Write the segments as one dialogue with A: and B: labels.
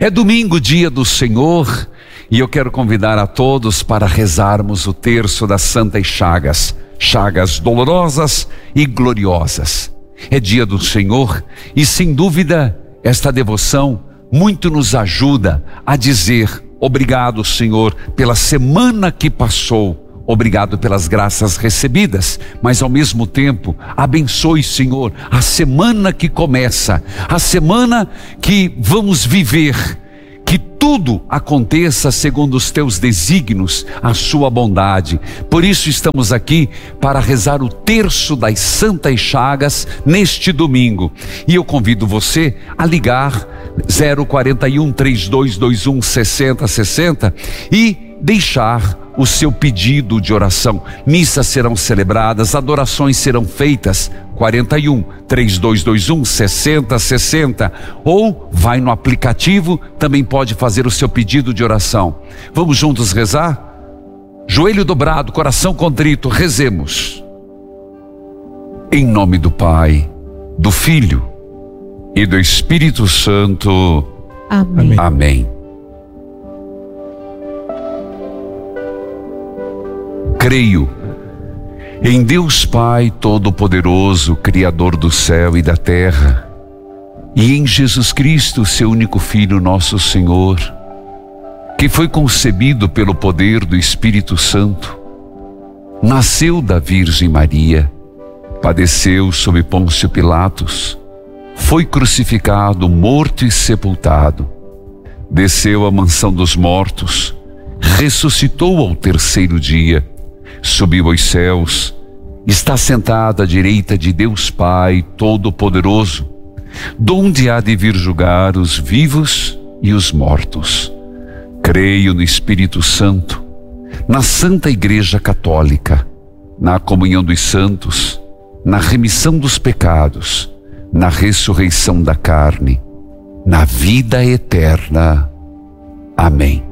A: É domingo, dia do Senhor, e eu quero convidar a todos para rezarmos o terço das Santas Chagas, chagas dolorosas e gloriosas. É dia do Senhor e, sem dúvida, esta devoção muito nos ajuda a dizer: obrigado, Senhor, pela semana que passou. Obrigado pelas graças recebidas, mas ao mesmo tempo, abençoe, Senhor, a semana que começa, a semana que vamos viver, que tudo aconteça segundo os teus desígnios, a sua bondade. Por isso estamos aqui para rezar o terço das Santas Chagas neste domingo. E eu convido você a ligar 041 3221 6060 e deixar o seu pedido de oração. Missas serão celebradas, adorações serão feitas. 41 3221 6060, ou vai no aplicativo, também pode fazer o seu pedido de oração. Vamos juntos rezar? Joelho dobrado, coração contrito, rezemos. Em nome do Pai, do Filho e do Espírito Santo.
B: Amém.
A: Amém. Creio em Deus Pai Todo-Poderoso, Criador do céu e da terra, e em Jesus Cristo, seu único Filho, nosso Senhor, que foi concebido pelo poder do Espírito Santo, nasceu da Virgem Maria, padeceu sob Pôncio Pilatos, foi crucificado, morto e sepultado, desceu à mansão dos mortos, ressuscitou ao terceiro dia, subiu aos céus, está sentado à direita de Deus Pai Todo-Poderoso, donde há de vir julgar os vivos e os mortos. Creio no Espírito Santo, na Santa Igreja Católica, na comunhão dos santos, na remissão dos pecados, na ressurreição da carne, na vida eterna. Amém.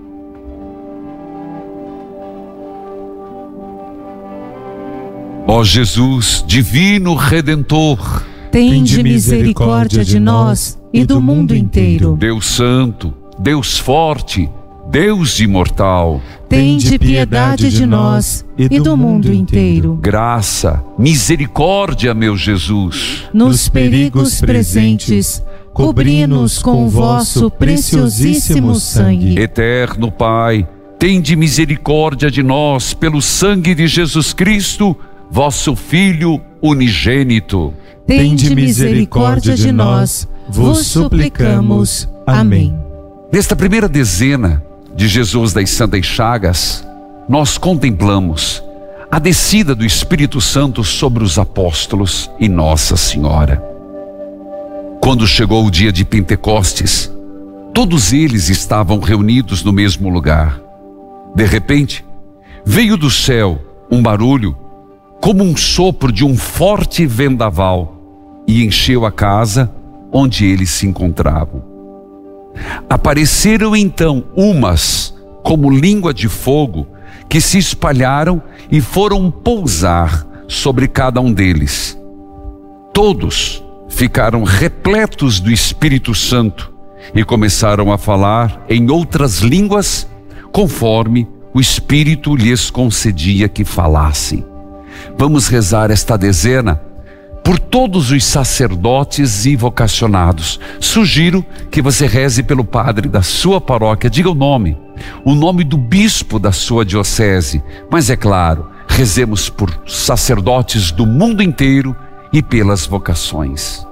A: Ó Jesus, divino Redentor,
B: tende misericórdia de nós e do mundo inteiro.
A: Deus Santo, Deus Forte, Deus Imortal,
B: tende piedade de nós e do mundo inteiro.
A: Graça, misericórdia, meu Jesus.
B: Nos perigos presentes, cobri-nos com o vosso preciosíssimo sangue.
A: Eterno Pai, tende misericórdia de nós pelo sangue de Jesus Cristo, vosso Filho unigênito.
B: Tende misericórdia de nós, vos suplicamos. Amém.
A: Nesta primeira dezena de Jesus das Santas Chagas, nós contemplamos a descida do Espírito Santo sobre os apóstolos e Nossa Senhora. Quando chegou o dia de Pentecostes, todos eles estavam reunidos no mesmo lugar. De repente, veio do céu um barulho como um sopro de um forte vendaval, e encheu a casa onde eles se encontravam. Apareceram então umas, como língua de fogo, que se espalharam e foram pousar sobre cada um deles. Todos ficaram repletos do Espírito Santo e começaram a falar em outras línguas, conforme o Espírito lhes concedia que falassem. Vamos rezar esta dezena por todos os sacerdotes e vocacionados. Sugiro que você reze pelo padre da sua paróquia, diga o nome do bispo da sua diocese, mas é claro, rezemos por sacerdotes do mundo inteiro e pelas vocações.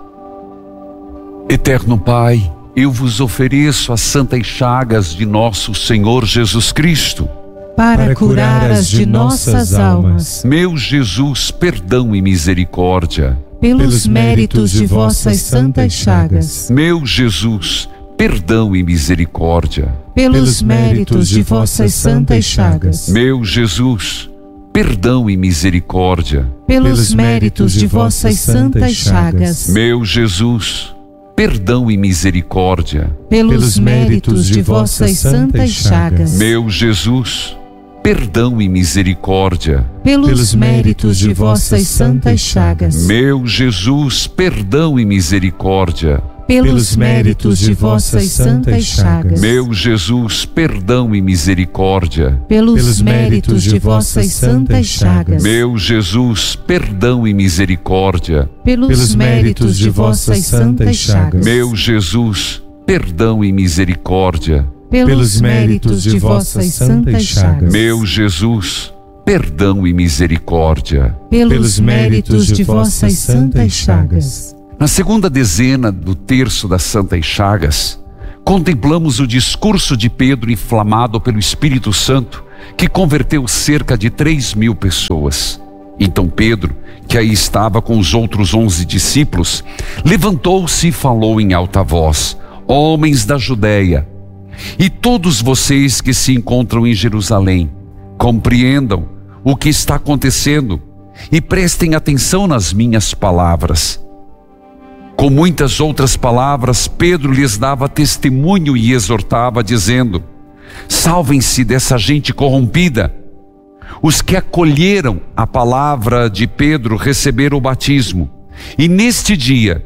A: Eterno Pai, eu vos ofereço as santas chagas de nosso Senhor Jesus Cristo,
B: para curar as de nossas almas.
A: Meu Jesus, perdão e misericórdia.
B: Pelos méritos de vossas santas chagas.
A: Meu Jesus, perdão e misericórdia.
B: Pelos méritos de vossas santas chagas.
A: Meu Jesus, perdão e misericórdia.
B: Pelos méritos de vossas santas chagas.
A: Meu Jesus, perdão e misericórdia.
B: Pelos méritos de vossas santas chagas.
A: Meu Jesus, perdão e misericórdia.
B: Pelos méritos de vossas santas chagas.
A: Meu Jesus, perdão e misericórdia.
B: pelos méritos de vossas santas chagas.
A: Meu Jesus, perdão e misericórdia.
B: Pelos méritos de vossas santas chagas.
A: Meu Jesus, perdão e misericórdia.
B: Pelos méritos de vossas santas chagas.
A: Meu Jesus, perdão e misericórdia.
B: Pelos méritos de vossas santas chagas.
A: Meu Jesus, perdão e misericórdia.
B: Pelos méritos de vossas santas chagas.
A: Na segunda dezena do terço das Santas Chagas, contemplamos o discurso de Pedro inflamado pelo Espírito Santo, que converteu cerca de 3.000 pessoas. Então Pedro, que aí estava com os outros 11 discípulos, levantou-se e falou em alta voz: homens da Judéia, e todos vocês que se encontram em Jerusalém, compreendam o que está acontecendo e prestem atenção nas minhas palavras. Com muitas outras palavras, Pedro lhes dava testemunho e exortava, dizendo: salvem-se dessa gente corrompida. Os que acolheram a palavra de Pedro receberam o batismo, e neste dia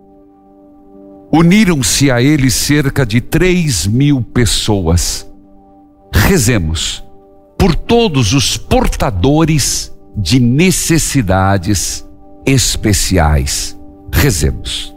A: uniram-se a ele cerca de 3.000 pessoas. Rezemos por todos os portadores de necessidades especiais. Rezemos.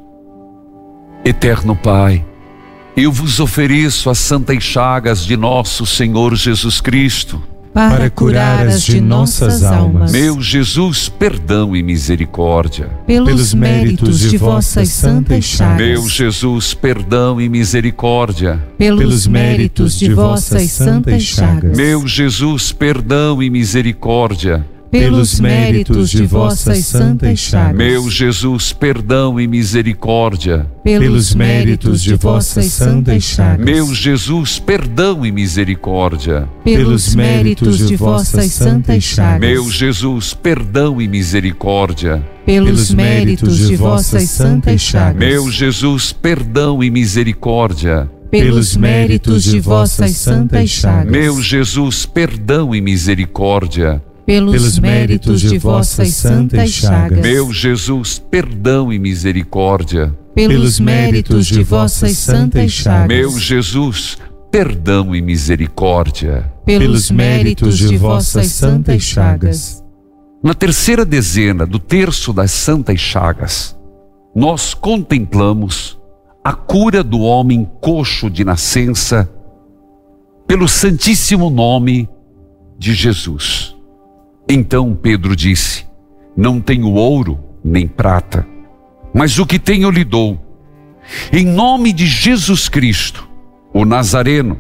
A: Eterno Pai, eu vos ofereço as santas chagas de nosso Senhor Jesus Cristo,
B: para curar as de nossas almas.
A: Meu Jesus, perdão e misericórdia.
B: Pelos méritos de vossas santas chagas.
A: Meu Jesus, perdão e misericórdia.
B: Pelos méritos de vossas santas chagas.
A: Meu Jesus, perdão e misericórdia.
B: Pelos méritos de vossas santas chagas.
A: Meu Jesus, perdão e misericórdia.
B: Pelos méritos de vossas santas chagas.
A: Meu Jesus, perdão e misericórdia.
B: Pelos méritos de vossas santas chagas.
A: Meu Jesus, perdão e misericórdia.
B: Pelos méritos de vossas santas chagas.
A: Meu Jesus, perdão e misericórdia.
B: Pelos méritos de vossas santas chagas.
A: Meu Jesus, perdão e misericórdia.
B: Pelos méritos de vossas santas chagas.
A: Meu Jesus, perdão e misericórdia.
B: Pelos méritos de vossas santas chagas.
A: Meu Jesus, perdão e misericórdia.
B: Pelos méritos de vossas santas chagas.
A: Na terceira dezena do terço das Santas Chagas, nós contemplamos a cura do homem coxo de nascença pelo santíssimo nome de Jesus. Então Pedro disse: não tenho ouro nem prata, mas o que tenho lhe dou. Em nome de Jesus Cristo, o Nazareno,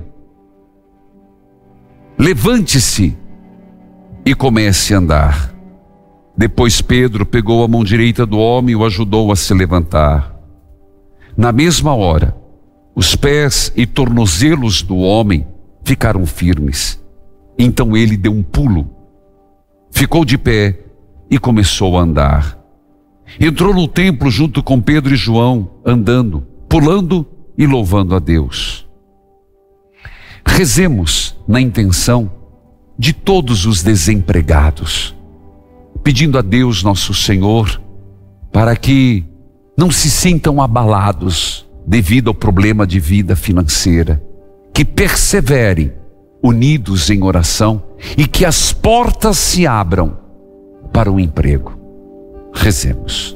A: levante-se e comece a andar. Depois Pedro pegou a mão direita do homem e o ajudou a se levantar. Na mesma hora, os pés e tornozelos do homem ficaram firmes. Então ele deu um pulo, ficou de pé e começou a andar. Entrou no templo junto com Pedro e João, andando, pulando e louvando a Deus. Rezemos na intenção de todos os desempregados, pedindo a Deus nosso Senhor para que não se sintam abalados devido ao problema de vida financeira, que perseverem unidos em oração e que as portas se abram para o emprego. Rezemos.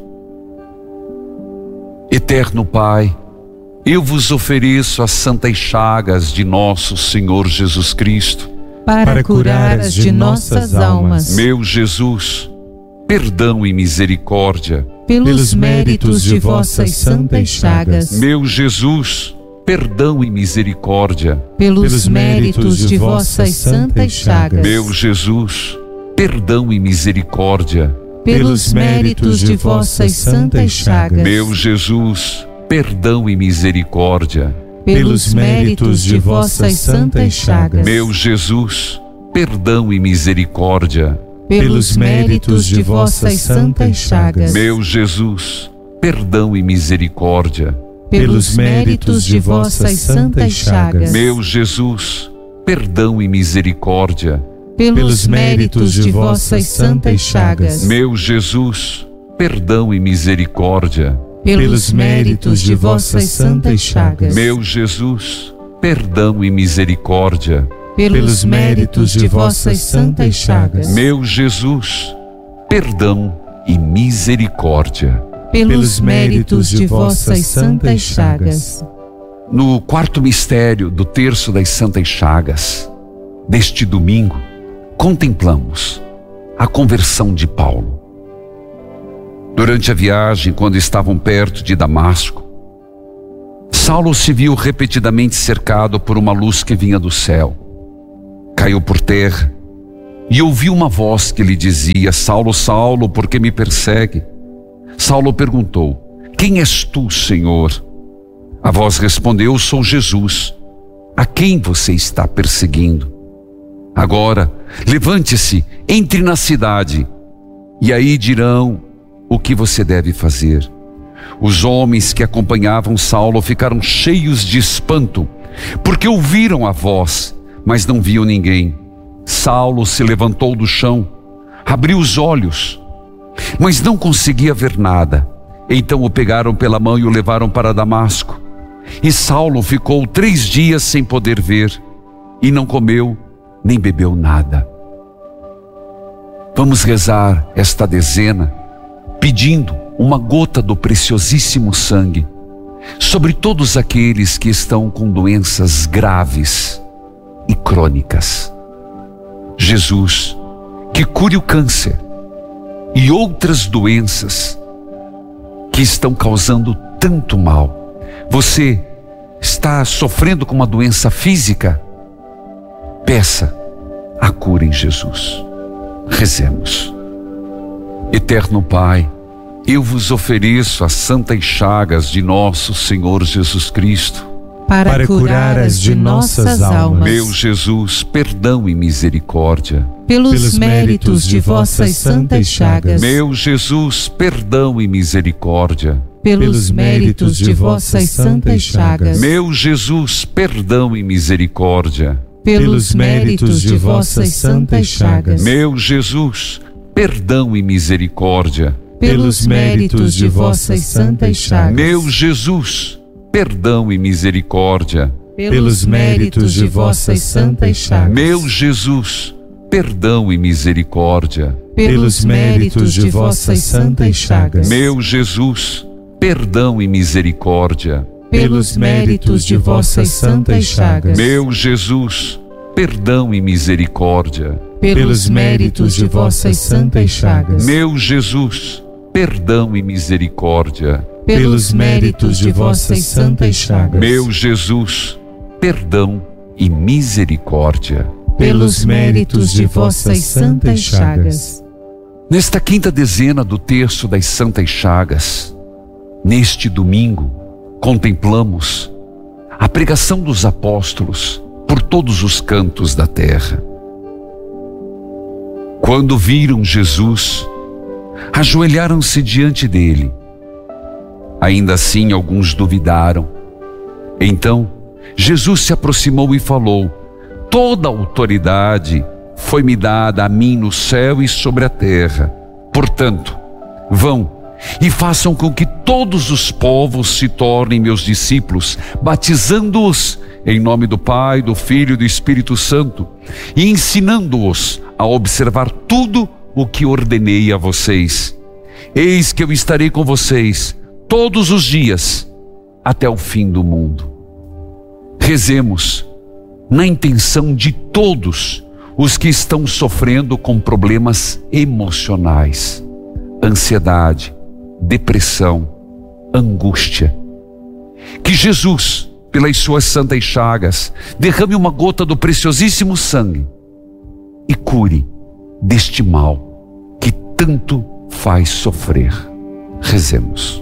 A: Eterno Pai, eu vos ofereço as santas chagas de nosso Senhor Jesus Cristo,
B: para curar as de nossas almas.
A: Meu Jesus, perdão e misericórdia.
B: Pelos méritos de vossas santas chagas.
A: Meu Jesus, perdão e misericórdia.
B: Pelos méritos de vossas santas chagas.
A: Meu Jesus, perdão e misericórdia.
B: Pelos méritos de vossas santas chagas.
A: Meu Jesus, perdão e misericórdia.
B: Pelos méritos de vossas santas chagas.
A: Meu Jesus, perdão e misericórdia.
B: Pelos méritos de vossas santas chagas.
A: Meu Jesus, perdão e misericórdia.
B: Pelos méritos de vossas santas chagas.
A: Meu Jesus, perdão e misericórdia.
B: Pelos méritos de vossas santas chagas.
A: Meu Jesus, perdão e misericórdia.
B: pelos méritos de vossas santas chagas.
A: Meu Jesus, perdão e misericórdia.
B: Pelos méritos de vossas santas chagas.
A: Meu Jesus, perdão e misericórdia.
B: Pelos méritos de vossas santas chagas.
A: No quarto mistério do terço das Santas Chagas, deste domingo, contemplamos a conversão de Paulo. Durante a viagem, quando estavam perto de Damasco, Saulo se viu repetidamente cercado por uma luz que vinha do céu. Caiu por terra e ouviu uma voz que lhe dizia: Saulo, Saulo, por que me persegue? Saulo perguntou: Quem és tu, Senhor? A voz respondeu: Sou Jesus, a quem você está perseguindo. Agora, levante-se, entre na cidade, e aí dirão o que você deve fazer. Os homens que acompanhavam Saulo ficaram cheios de espanto, porque ouviram a voz, mas não viam ninguém. Saulo se levantou do chão, abriu os olhos, mas não conseguia ver nada. Então o pegaram pela mão e o levaram para Damasco. E Saulo ficou 3 dias sem poder ver, e não comeu nem bebeu nada. Vamos rezar esta dezena, pedindo uma gota do preciosíssimo sangue sobre todos aqueles que estão com doenças graves e crônicas. Jesus, que cure o câncer e outras doenças que estão causando tanto mal. Você está sofrendo com uma doença física? Peça a cura em Jesus. Rezemos. Eterno Pai, eu vos ofereço as santas chagas de nosso Senhor Jesus Cristo,
B: para curar as de nossas almas.
A: Meu Jesus, perdão e misericórdia.
B: Pelos méritos de vossas santas chagas.
A: Meu Jesus, perdão e misericórdia.
B: Pelos méritos de vossas santas chagas.
A: Meu Jesus, perdão e misericórdia.
B: Pelos méritos de vossas santas chagas.
A: Meu Jesus, perdão e misericórdia.
B: Pelos méritos de vossas santas chagas.
A: Meu Jesus, perdão e misericórdia.
B: Pelos méritos de vossas santas chagas.
A: Meu Jesus, perdão e misericórdia.
B: Pelos méritos de vossas santas chagas.
A: Meu Jesus, perdão e misericórdia.
B: Pelos méritos de vossas santas chagas.
A: Meu Jesus, perdão e misericórdia.
B: Pelos méritos de vossas santas chagas.
A: Meu Jesus, perdão e misericórdia.
B: Pelos méritos de vossas santas chagas.
A: Meu Jesus, perdão e misericórdia.
B: Pelos méritos de vossas santas chagas.
A: Nesta quinta dezena do terço das Santas Chagas, neste domingo, contemplamos a pregação dos apóstolos por todos os cantos da terra. Quando viram Jesus, ajoelharam-se diante dele. Ainda assim, alguns duvidaram. Então, Jesus se aproximou e falou: Toda autoridade foi-me dada a mim no céu e sobre a terra. Portanto, vão e façam com que todos os povos se tornem meus discípulos, batizando-os em nome do Pai, do Filho e do Espírito Santo, e ensinando-os a observar tudo o que ordenei a vocês. Eis que eu estarei com vocês todos os dias, até o fim do mundo. Rezemos na intenção de todos os que estão sofrendo com problemas emocionais, ansiedade, depressão, angústia. Que Jesus, pelas suas santas chagas, derrame uma gota do preciosíssimo sangue e cure deste mal que tanto faz sofrer. Rezemos.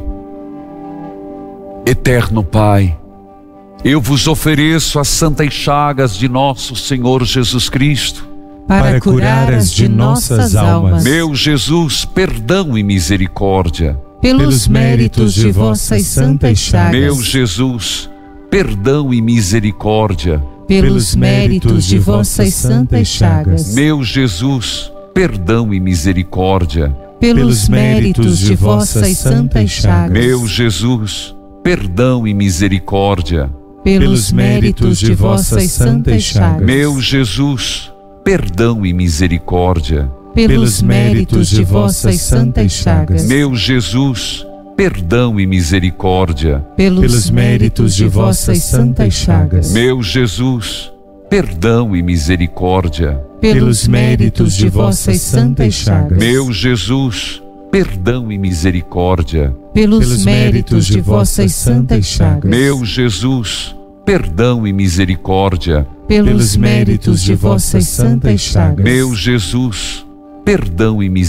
A: Eterno Pai, eu vos ofereço as santas chagas de nosso Senhor Jesus Cristo,
B: para curar as de nossas almas.
A: Meu Jesus, perdão e misericórdia.
B: Pelos méritos de vossas santas chagas.
A: Meu Jesus, perdão e misericórdia.
B: Pelos méritos de vossas santas chagas.
A: Meu Jesus, perdão e misericórdia.
B: pelos méritos de vossas santas chagas.
A: Meu Jesus, perdão e misericórdia.
B: Pelos méritos de vossas santas chagas.
A: Meu Jesus, perdão e misericórdia.
B: Pelos méritos de vossas santas chagas.
A: Meu Jesus, perdão e misericórdia.
B: Pelos méritos de vossas santas chagas.
A: Meu Jesus, perdão e misericórdia.
B: Pelos méritos de vossas santas chagas.
A: Meu Jesus, perdão e misericórdia.
B: Pelos méritos de vossas santas chagas.
A: Meu Jesus, perdão e misericórdia.
B: Pelos méritos de vossas santas chagas.
A: Meu Jesus, perdão e misericórdia.